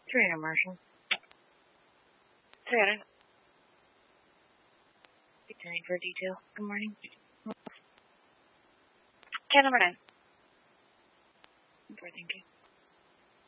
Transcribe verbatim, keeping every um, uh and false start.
Serena Marshall. Serena. Detailing for detail. Good morning. Can number nine. Four, thank you.